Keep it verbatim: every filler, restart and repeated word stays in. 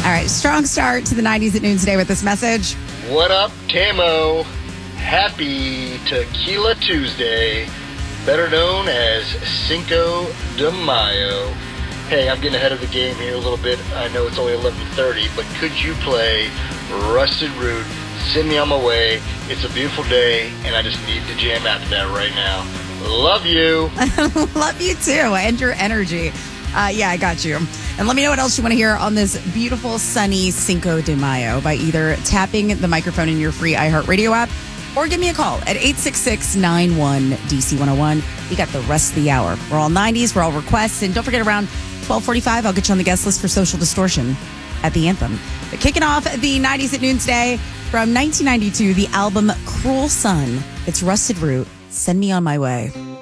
All right, strong start to the nineties at noon today with this message. What up, Tamo? Happy Tequila Tuesday, better known as Cinco de Mayo. Hey, I'm getting ahead of the game here a little bit. I know it's only eleven thirty, but could you play Rusted Root? Send me on my way. It's a beautiful day, and I just need to jam out to that right now. Love you. Love you too, and your energy. Uh, yeah, I got you. And let me know what else you want to hear on this beautiful, sunny Cinco de Mayo by either tapping the microphone in your free iHeartRadio app or give me a call at eight six six, nine one, D C one oh one. We got the rest of the hour. We're all nineties, we're all requests, and don't forget around twelve forty-five, I'll get you on the guest list for Social Distortion at the Anthem. But kicking off the nineties at noon today from nineteen ninety-two, the album Cruel Sun. It's Rusted Root. Send me on my way.